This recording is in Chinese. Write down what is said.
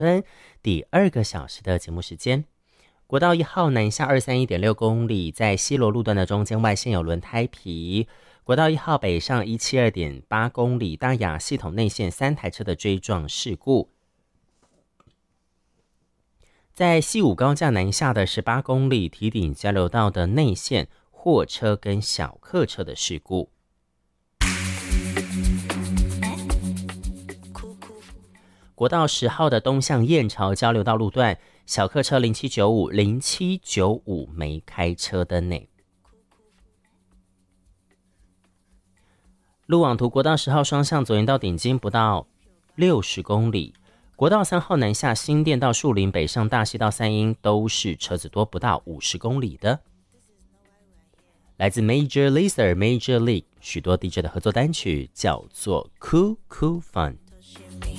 分第2个小时的节目时间。国道1号南下 231.6 公里，在西螺路段的中间外线有轮胎皮。国道1号北上 172.8 公里，大雅系统内线3台车的追撞事故。在西武高架南下的18公里，堤顶交流道的内线货车跟小客车的事故。国道10号的东向燕巢交流道路段，小客车0795没开车灯内。路网图国道10号双向左营到顶金不到60公里，国道3号南下新店到树林，北上大溪到三鹰都是车子多不到50公里的。来自 Major Lazer Major League 许多 DJ 的合作单曲叫做 Cool Cool Fun。